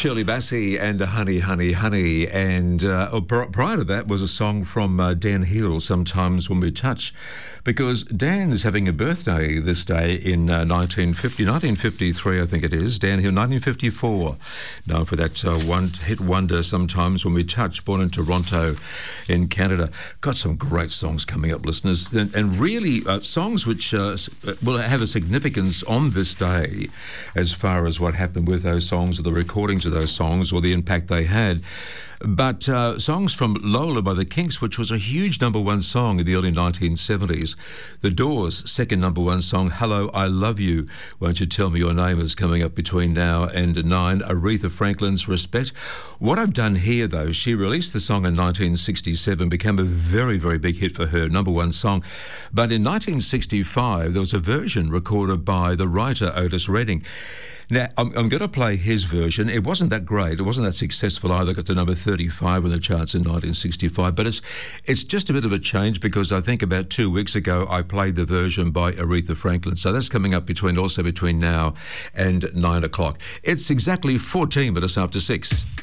Shirley Bassey and Honey, Honey, Honey. And prior to that was a song from Dan Hill, Sometimes When We Touch, because Dan is having a birthday this day in 1953, I think it is. Dan Hill, 1954. Known for that one-hit wonder, Sometimes When We Touch, born in Toronto in Canada. Got some great songs coming up, listeners, and really songs which will have a significance on this day as far as what happened with those songs or the recordings of those songs or the impact they had. But songs from Lola by the Kinks, which was a huge number one song in the early 1970s. The Doors' second number one song, Hello, I Love You, Won't You Tell Me Your Name, is coming up between now and 9. Aretha Franklin's Respect. What I've done here, though, she released the song in 1967, became a very, very big hit for her, number one song. But in 1965, there was a version recorded by the writer Otis Redding. Now, I'm going to play his version. It wasn't that great. It wasn't that successful either. Got to number 35 on the charts in 1965. But it's just a bit of a change because I think about 2 weeks ago I played the version by Aretha Franklin. So that's coming up between now and 9 o'clock. It's exactly 14 minutes after 6.